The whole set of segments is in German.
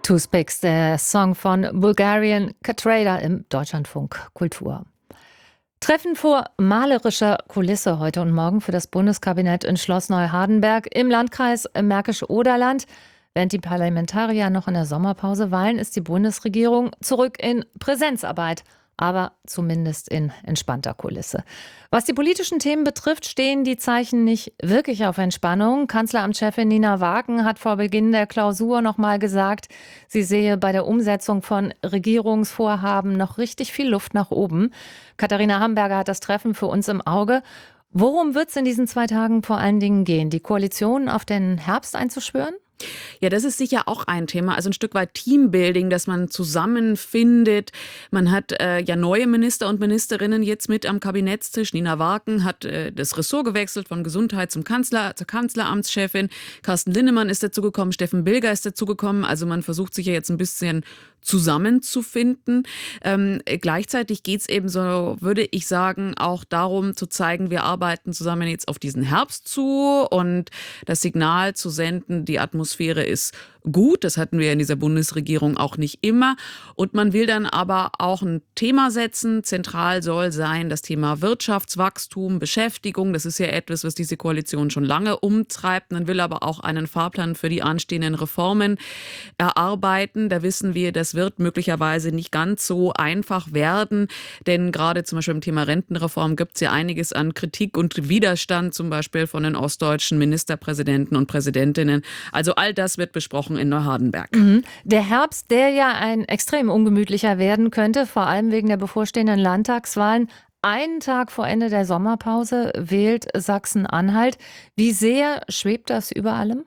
Toothpicks, der Song von Bulgarian Catrada im Deutschlandfunk Kultur. Treffen vor malerischer Kulisse heute und morgen für das Bundeskabinett in Schloss Neuhardenberg im Landkreis Märkisch-Oderland. Während die Parlamentarier noch in der Sommerpause weilen, ist die Bundesregierung zurück in Präsenzarbeit, aber zumindest in entspannter Kulisse. Was die politischen Themen betrifft, stehen die Zeichen nicht wirklich auf Entspannung. Kanzleramtschefin Nina Wagen hat vor Beginn der Klausur noch mal gesagt, sie sehe bei der Umsetzung von Regierungsvorhaben noch richtig viel Luft nach oben. Katharina Hamburger hat das Treffen für uns im Auge. Worum wird es in diesen 2 Tagen vor allen Dingen gehen? Die Koalition auf den Herbst einzuschwören? Ja, das ist sicher auch ein Thema, also ein Stück weit Teambuilding, dass man zusammenfindet. Man hat ja neue Minister und Ministerinnen jetzt mit am Kabinettstisch. Nina Wagen hat das Ressort gewechselt von Gesundheit zur Kanzleramtschefin. Carsten Linnemann ist dazugekommen, Steffen Bilger ist dazugekommen. Also man versucht sich ja jetzt ein bisschen zusammenzufinden. Gleichzeitig geht es eben so, würde ich sagen, auch darum zu zeigen, wir arbeiten zusammen jetzt auf diesen Herbst zu und das Signal zu senden, die Atmosphäre ist gut. Das hatten wir in dieser Bundesregierung auch nicht immer. Und man will dann aber auch ein Thema setzen. Zentral soll sein das Thema Wirtschaftswachstum, Beschäftigung. Das ist ja etwas, was diese Koalition schon lange umtreibt. Man will aber auch einen Fahrplan für die anstehenden Reformen erarbeiten. Da wissen wir, das wird möglicherweise nicht ganz so einfach werden. Denn gerade zum Beispiel im Thema Rentenreform gibt es ja einiges an Kritik und Widerstand, zum Beispiel von den ostdeutschen Ministerpräsidenten und Präsidentinnen. Also all das wird besprochen in Neuhardenberg. Der Herbst, der ja ein extrem ungemütlicher werden könnte, vor allem wegen der bevorstehenden Landtagswahlen. Einen Tag vor Ende der Sommerpause wählt Sachsen-Anhalt. Wie sehr schwebt das über allem?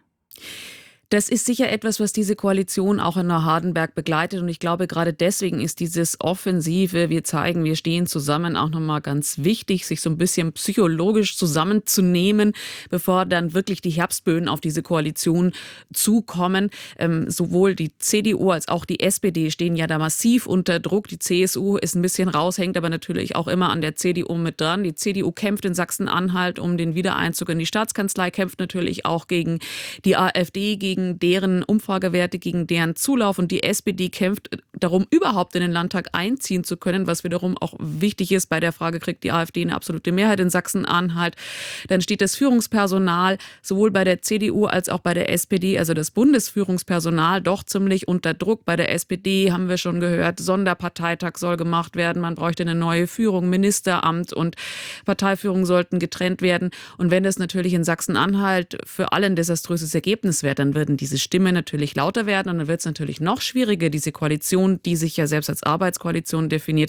Das ist sicher etwas, was diese Koalition auch in Neuhardenberg begleitet. Und ich glaube, gerade deswegen ist dieses Offensive, wir zeigen, wir stehen zusammen, auch nochmal ganz wichtig, sich so ein bisschen psychologisch zusammenzunehmen, bevor dann wirklich die Herbstböen auf diese Koalition zukommen. Sowohl die CDU als auch die SPD stehen ja da massiv unter Druck. Die CSU ist ein bisschen raus, hängt aber natürlich auch immer an der CDU mit dran. Die CDU kämpft in Sachsen-Anhalt um den Wiedereinzug in die Staatskanzlei, kämpft natürlich auch gegen die AfD, gegen deren Umfragewerte, gegen deren Zulauf, und die SPD kämpft darum, überhaupt in den Landtag einziehen zu können, was wiederum auch wichtig ist bei der Frage, kriegt die AfD eine absolute Mehrheit in Sachsen-Anhalt. Dann steht das Führungspersonal sowohl bei der CDU als auch bei der SPD, also das Bundesführungspersonal, doch ziemlich unter Druck. Bei der SPD haben wir schon gehört, Sonderparteitag soll gemacht werden, man bräuchte eine neue Führung, Ministeramt und Parteiführung sollten getrennt werden. Und wenn das natürlich in Sachsen-Anhalt für alle ein desaströses Ergebnis wäre, dann würden diese Stimmen natürlich lauter werden und dann wird es natürlich noch schwieriger, diese Koalition, die sich ja selbst als Arbeitskoalition definiert,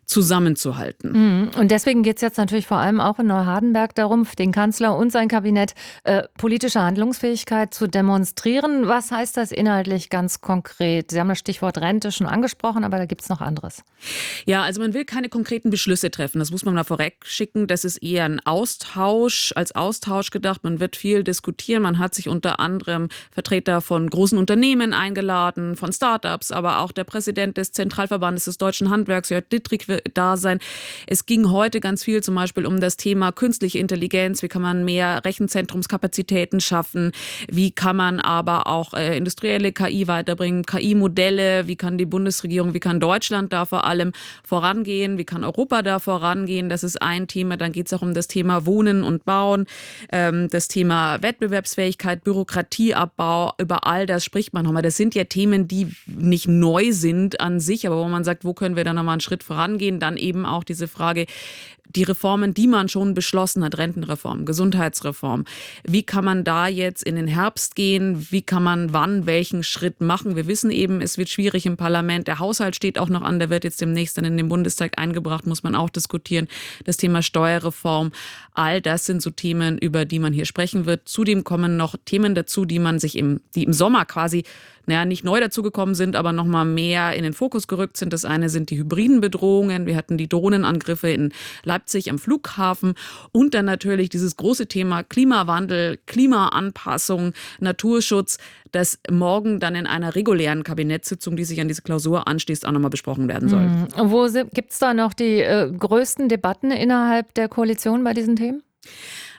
zusammenzuhalten. Und deswegen geht es jetzt natürlich vor allem auch in Neuhardenberg darum, für den Kanzler und sein Kabinett politische Handlungsfähigkeit zu demonstrieren. Was heißt das inhaltlich ganz konkret? Sie haben das Stichwort Rente schon angesprochen, aber da gibt es noch anderes. Ja, also man will keine konkreten Beschlüsse treffen. Das muss man mal vorweg schicken. Das ist eher ein Austausch, als Austausch gedacht. Man wird viel diskutieren. Man hat sich unter anderem Vertreter von großen Unternehmen eingeladen, von Startups, aber auch der Präsident des Zentralverbandes des Deutschen Handwerks, Jörg Dittrich, wird da sein. Es ging heute ganz viel zum Beispiel um das Thema künstliche Intelligenz. Wie kann man mehr Rechenzentrumskapazitäten schaffen? Wie kann man aber auch industrielle KI weiterbringen? KI-Modelle? Wie kann die Bundesregierung, wie kann Deutschland da vor allem vorangehen? Wie kann Europa da vorangehen? Das ist ein Thema. Dann geht es auch um das Thema Wohnen und Bauen, das Thema Wettbewerbsfähigkeit, Bürokratieabbau. Über all das spricht man nochmal. Das sind ja Themen, die nicht neu sind an sich, aber wo man sagt, wo können wir da nochmal einen Schritt vorangehen? Dann eben auch diese Frage, die Reformen, die man schon beschlossen hat, Rentenreform, Gesundheitsreform. Wie kann man da jetzt in den Herbst gehen? Wie kann man wann welchen Schritt machen? Wir wissen eben, es wird schwierig im Parlament. Der Haushalt steht auch noch an, der wird jetzt demnächst dann in den Bundestag eingebracht, muss man auch diskutieren. Das Thema Steuerreform, all das sind so Themen, über die man hier sprechen wird. Zudem kommen noch Themen dazu, die im Sommer quasi nicht neu dazugekommen sind, aber noch mal mehr in den Fokus gerückt sind. Das eine sind die hybriden Bedrohungen. Wir hatten die Drohnenangriffe in Leipzig am Flughafen und dann natürlich dieses große Thema Klimawandel, Klimaanpassung, Naturschutz, das morgen dann in einer regulären Kabinettssitzung, die sich an diese Klausur anschließt, auch noch mal besprochen werden soll. Gibt es da noch die größten Debatten innerhalb der Koalition bei diesen Themen?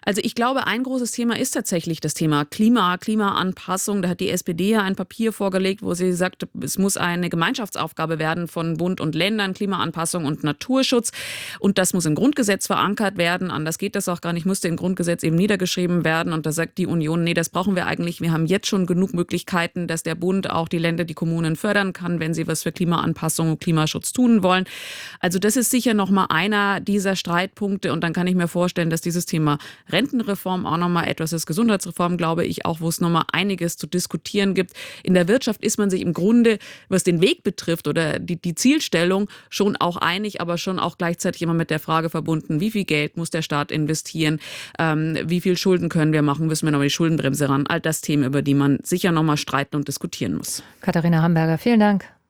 Also ich glaube, ein großes Thema ist tatsächlich das Thema Klimaanpassung. Da hat die SPD ja ein Papier vorgelegt, wo sie sagt, es muss eine Gemeinschaftsaufgabe werden von Bund und Ländern, Klimaanpassung und Naturschutz. Und das muss im Grundgesetz verankert werden. Anders geht das auch gar nicht, musste im Grundgesetz eben niedergeschrieben werden. Und da sagt die Union, nee, das brauchen wir eigentlich. Wir haben jetzt schon genug Möglichkeiten, dass der Bund auch die Länder, die Kommunen fördern kann, wenn sie was für Klimaanpassung und Klimaschutz tun wollen. Also das ist sicher nochmal einer dieser Streitpunkte. Und dann kann ich mir vorstellen, dass dieses Thema Rentenreform auch nochmal etwas ist, Gesundheitsreform, glaube ich, auch wo es nochmal einiges zu diskutieren gibt. In der Wirtschaft ist man sich im Grunde, was den Weg betrifft oder die Zielstellung, schon auch einig, aber schon auch gleichzeitig immer mit der Frage verbunden, wie viel Geld muss der Staat investieren, wie viel Schulden können wir machen, müssen wir nochmal die Schuldenbremse ran. All das Themen, über die man sicher nochmal streiten und diskutieren muss. Katharina Hamburger, vielen Dank.